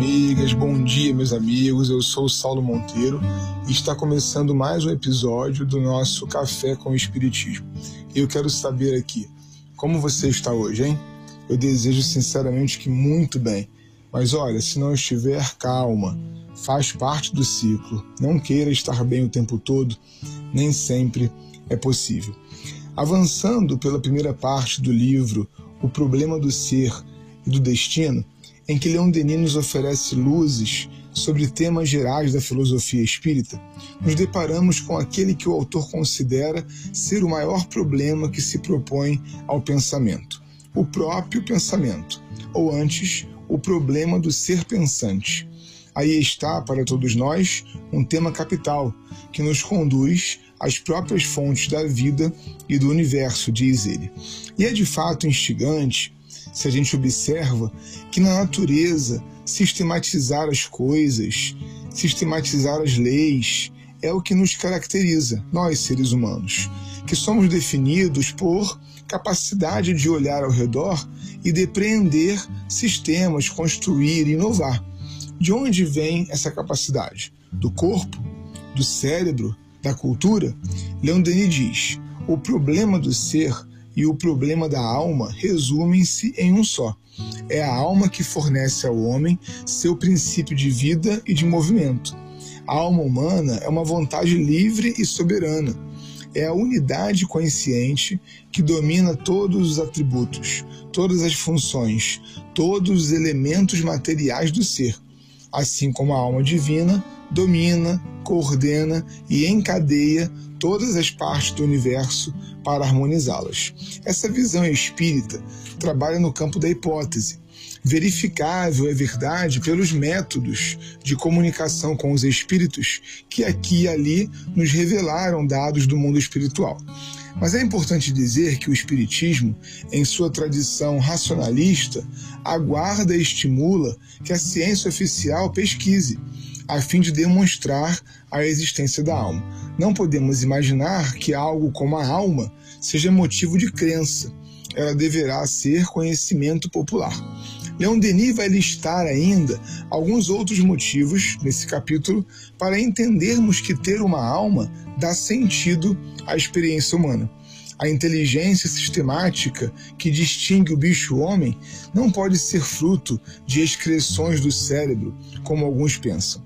amigas, bom dia, meus amigos. Eu sou o Saulo Monteiro e está começando mais um episódio do nosso Café com o Espiritismo. Eu quero saber aqui, como você está hoje, hein? Eu desejo sinceramente que muito bem. Mas olha, se não estiver, calma. Faz parte do ciclo. Não queira estar bem o tempo todo, nem sempre é possível. Avançando pela primeira parte do livro, O Problema do Ser e do Destino, em que Leon Denis nos oferece luzes sobre temas gerais da filosofia espírita, nos deparamos com aquele que o autor considera ser o maior problema que se propõe ao pensamento, o próprio pensamento, ou antes, o problema do ser pensante. Aí está, para todos nós, um tema capital, que nos conduz às próprias fontes da vida e do universo, diz ele. E é de fato instigante, se a gente observa, que na natureza sistematizar as coisas, sistematizar as leis, é o que nos caracteriza, nós seres humanos, que somos definidos por capacidade de olhar ao redor e depreender sistemas, construir e inovar. De onde vem essa capacidade? Do corpo? Do cérebro? Da cultura? Leon Denis diz: o problema do ser e o problema da alma resumem-se em um só. É a alma que fornece ao homem seu princípio de vida e de movimento. A alma humana é uma vontade livre e soberana. É a unidade consciente que domina todos os atributos, todas as funções, todos os elementos materiais do ser, assim como a alma divina domina, coordena e encadeia todas as partes do universo para harmonizá-las. Essa visão espírita trabalha no campo da hipótese. Verificável é verdade pelos métodos de comunicação com os espíritos que aqui e ali nos revelaram dados do mundo espiritual. Mas é importante dizer que o espiritismo, em sua tradição racionalista, aguarda e estimula que a ciência oficial pesquise, a fim de demonstrar a existência da alma. Não podemos imaginar que algo como a alma seja motivo de crença. Ela deverá ser conhecimento popular. Leon Denis vai listar ainda alguns outros motivos, nesse capítulo, para entendermos que ter uma alma dá sentido à experiência humana. A inteligência sistemática que distingue o bicho-homem não pode ser fruto de excreções do cérebro, como alguns pensam.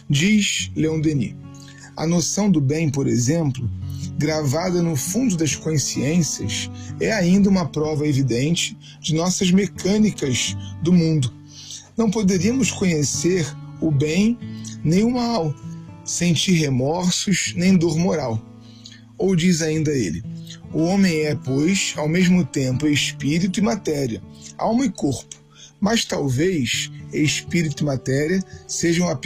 Diz Leon Denis: a noção do bem, por exemplo, gravada no fundo das consciências, é ainda uma prova evidente de nossas mecânicas do mundo. Não poderíamos conhecer o bem nem o mal, sentir remorsos nem dor moral. Ou diz ainda ele: o homem é, pois, ao mesmo tempo espírito e matéria, alma e corpo, mas talvez espírito e matéria sejam apenas